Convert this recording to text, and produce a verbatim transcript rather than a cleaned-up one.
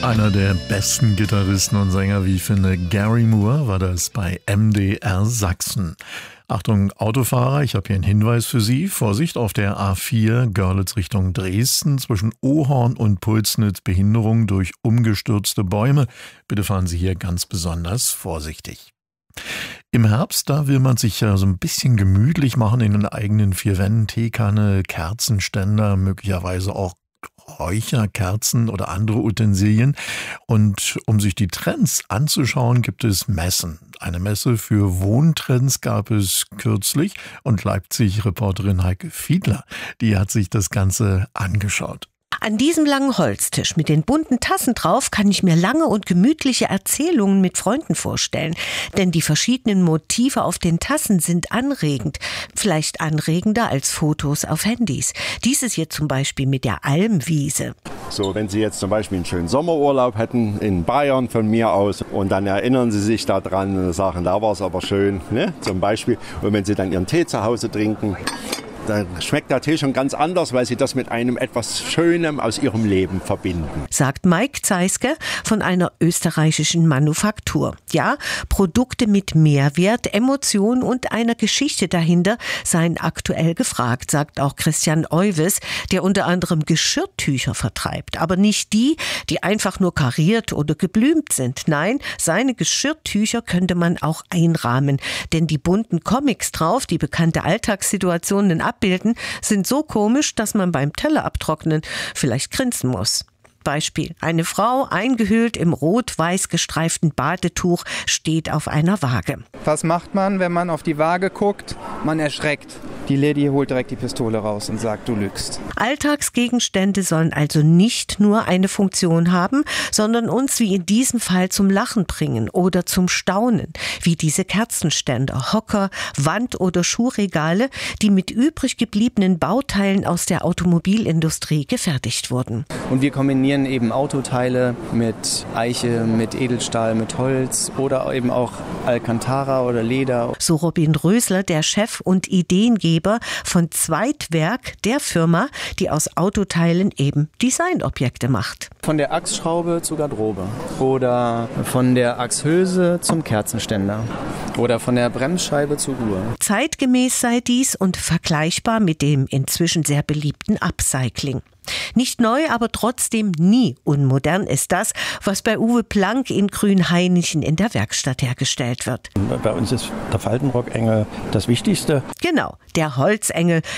Einer der besten Gitarristen und Sänger, wie ich finde, Gary Moore, war das bei M D R Sachsen. Achtung, Autofahrer, ich habe hier einen Hinweis für Sie. Vorsicht auf der A vier, Görlitz Richtung Dresden, zwischen Ohorn und Pulsnitz Behinderung durch umgestürzte Bäume. Bitte fahren Sie hier ganz besonders vorsichtig. Im Herbst, da will man sich ja so ein bisschen gemütlich machen in den eigenen vier Wänden. Teekanne, Kerzenständer, möglicherweise auch Räucherkerzen oder andere Utensilien. Und um sich die Trends anzuschauen, gibt es Messen. Eine Messe für Wohntrends gab es kürzlich und Leipzig-Reporterin Heike Fiedler, die hat sich das Ganze angeschaut. An diesem langen Holztisch mit den bunten Tassen drauf kann ich mir lange und gemütliche Erzählungen mit Freunden vorstellen. Denn die verschiedenen Motive auf den Tassen sind anregend. Vielleicht anregender als Fotos auf Handys. Dieses hier zum Beispiel mit der Almwiese. So, wenn Sie jetzt zum Beispiel einen schönen Sommerurlaub hätten in Bayern von mir aus und dann erinnern Sie sich daran und sagen, da war es aber schön, ne? Zum Beispiel. Und wenn Sie dann Ihren Tee zu Hause trinken, dann schmeckt der Tee schon ganz anders, weil Sie das mit einem etwas Schönem aus Ihrem Leben verbinden. Sagt Mike Zeiske von einer österreichischen Manufaktur. Ja, Produkte mit Mehrwert, Emotion und einer Geschichte dahinter seien aktuell gefragt, sagt auch Christian Euwes, der unter anderem Geschirrtücher vertreibt. Aber nicht die, die einfach nur kariert oder geblümt sind. Nein, seine Geschirrtücher könnte man auch einrahmen. Denn die bunten Comics drauf, die bekannte Alltagssituationen abbilden, sind so komisch, dass man beim Teller abtrocknen vielleicht grinsen muss. Beispiel: Eine Frau, eingehüllt im rot-weiß gestreiften Badetuch, steht auf einer Waage. Was macht man, wenn man auf die Waage guckt? Man erschreckt. Die Lady holt direkt die Pistole raus und sagt, du lügst. Alltagsgegenstände sollen also nicht nur eine Funktion haben, sondern uns wie in diesem Fall zum Lachen bringen oder zum Staunen, wie diese Kerzenständer, Hocker, Wand- oder Schuhregale, die mit übrig gebliebenen Bauteilen aus der Automobilindustrie gefertigt wurden. Und wir kombinieren eben Autoteile mit Eiche, mit Edelstahl, mit Holz oder eben auch Alcantara oder Leder. So Robin Rösler, der Chef und Ideengeber von Zweitwerk, der Firma, die aus Autoteilen eben Designobjekte macht. Von der Achsschraube zur Garderobe oder von der Achshülse zum Kerzenständer oder von der Bremsscheibe zur Uhr. Zeitgemäß sei dies und vergleichbar mit dem inzwischen sehr beliebten Upcycling. Nicht neu, aber trotzdem nie unmodern ist das, was bei Uwe Plank in Grünhainichen in der Werkstatt hergestellt wird. Bei uns ist der Faltenrockengel das Wichtigste. Genau, der Holzengel,